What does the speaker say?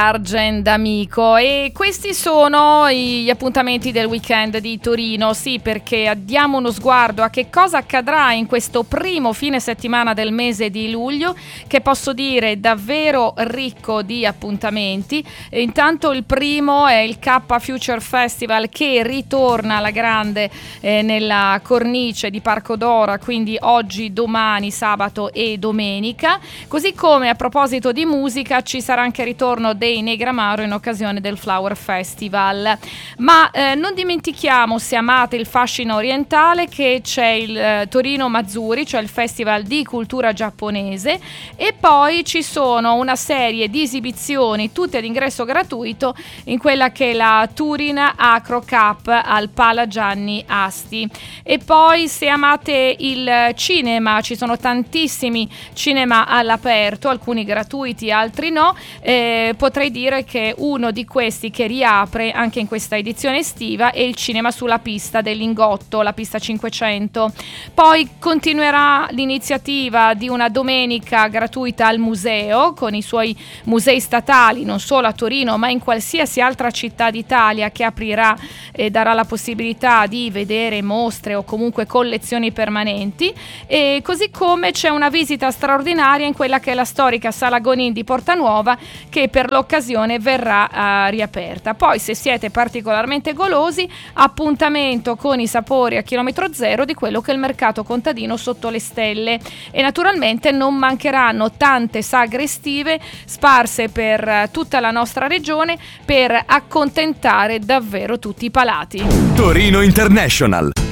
Argent Amico, e questi sono gli appuntamenti del weekend di Torino. Sì, perché diamo uno sguardo a che cosa accadrà in questo primo fine settimana del mese di luglio, che posso dire davvero ricco di appuntamenti. E intanto il primo è il K Future Festival, che ritorna alla grande nella cornice di Parco Dora, quindi oggi, domani, sabato e domenica. Così come, a proposito di musica, ci sarà anche il ritorno dei Negramaro in occasione del Flower Festival. Ma non dimentichiamo, se amate il fascino orientale, che c'è il Torino Mazzuri, cioè il festival di cultura giapponese, e poi ci sono una serie di esibizioni tutte ad ingresso gratuito in quella che è la Turin Acro Cup al Pala Gianni Asti. E poi, se amate il cinema, ci sono tantissimi cinema all'aperto, alcuni gratuiti, altri no. Potrei dire che uno di questi che riapre anche in questa edizione estiva è il cinema sulla pista del Lingotto, la pista 500. Poi continuerà l'iniziativa di una domenica gratuita al museo, con i suoi musei statali, non solo a Torino ma in qualsiasi altra città d'Italia, che aprirà e darà la possibilità di vedere mostre o comunque collezioni permanenti. E così come c'è una visita straordinaria in quella che è la storica Sala Gonin di Porta Nuova, che per l'occasione verrà riaperta. Poi, se siete particolarmente golosi, appuntamento con i sapori a chilometro zero di quello che è il mercato contadino sotto le stelle, e naturalmente non mancheranno tante sagre estive sparse per tutta la nostra regione per accontentare davvero tutti i palati. Torino International.